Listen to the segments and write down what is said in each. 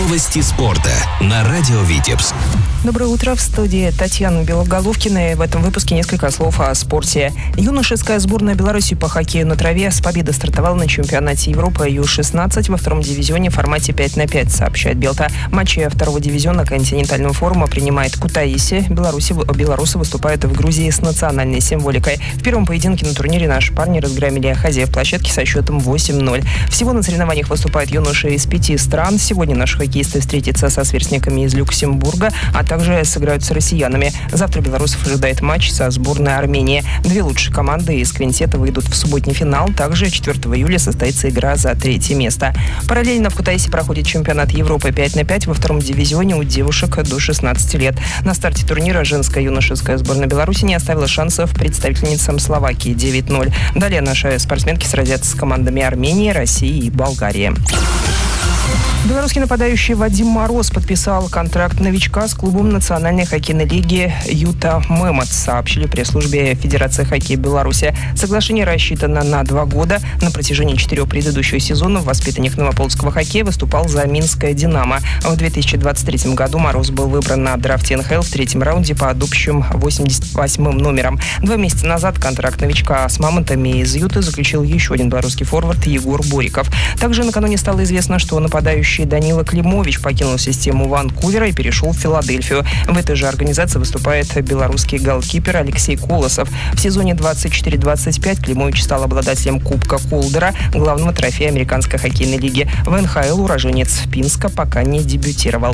Новости спорта на радио Витебск. Доброе утро, в студии Татьяна Белоголовкина. В этом выпуске несколько слов о спорте. Юношеская сборная Беларуси по хоккею на траве с победой стартовала на чемпионате Европы Ю-16 во втором дивизионе в формате 5-5, сообщает Белта. Матчи второго дивизиона континентального форума принимает Кутаиси. Белорусы выступают в Грузии с национальной символикой. В первом поединке на турнире наши парни разгромили хозяев площадки со счетом 8-0. Всего на соревнованиях выступают юноши из 5 стран. Сегодня наши хоккеисты встретятся со сверстниками из Люксембурга, а также сыграют с россиянами. Завтра белорусов ожидает матч со сборной Армении. Две лучшие команды из квинтета выйдут в субботний финал. Также 4 июля состоится игра за 3 место. Параллельно в Кутаиси проходит чемпионат Европы 5-5 во втором дивизионе у девушек до 16 лет. На старте турнира женская юношеская сборная Беларуси не оставила шансов представительницам Словакии 9-0. Далее наши спортсменки сразятся с командами Армении, России и Болгарии. Белорусский нападающий Вадим Мороз подписал контракт новичка с клубом Национальной хоккейной лиги «Юта Мэмотс», сообщили пресс-службе Федерации хоккея Беларуси. Соглашение рассчитано на 2 года. На протяжении 4 предыдущих сезонов воспитанник новополоцкого хоккея выступал за Минское «Динамо». В 2023 году Мороз был выбран на драфте НХЛ в 3-м раунде под общим 88-м номером. 2 месяца назад контракт новичка с «Мамонтами» из Юты заключил еще один белорусский форвард Егор Бориков. Также накануне стало известно, что нападающий Данила Климович покинул систему Ванкувера и перешел в Филадельфию. В этой же организации выступает белорусский голкипер Алексей Колосов. В сезоне 24-25 Климович стал обладателем Кубка Колдера, главного трофея американской хоккейной лиги. В НХЛ уроженец Пинска пока не дебютировал.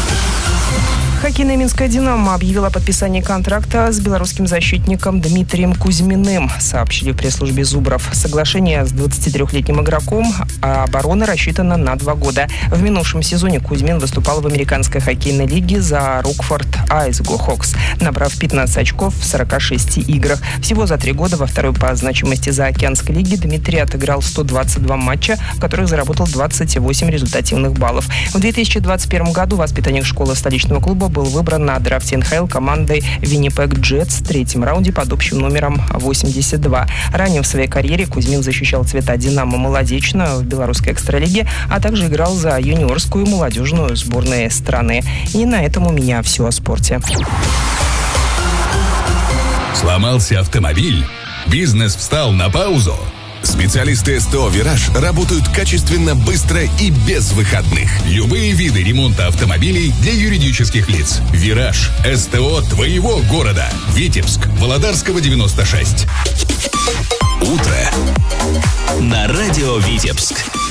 Хоккейная «Минская Динамо» объявила о подписании контракта с белорусским защитником Дмитрием Кузьминым, сообщили в пресс-службе Зубров. Соглашение с 23-летним игроком обороны рассчитано на 2 года. В минувшем сезоне Кузьмин выступал в американской хоккейной лиге за Рокфорд Айсго Хокс, набрав 15 очков в 46 играх. Всего за 3 года во второй по значимости заокеанской лиге Дмитрий отыграл 122 матча, в которых заработал 28 результативных баллов. В 2021 году воспитанник школы столичного клуба был выбран на драфте НХЛ командой Winnipeg Jets в 3-м раунде под общим номером 82. Ранее в своей карьере Кузьмин защищал цвета «Динамо» Молодечно в белорусской экстралиге, а также играл за юниорскую и молодежную сборные страны. И на этом у меня все о спорте. Сломался автомобиль? Бизнес встал на паузу? Специалисты СТО «Вираж» работают качественно, быстро и без выходных. Любые виды ремонта автомобилей для юридических лиц. «Вираж» – СТО твоего города. Витебск, Володарского, 96. Утро на радио Витебск.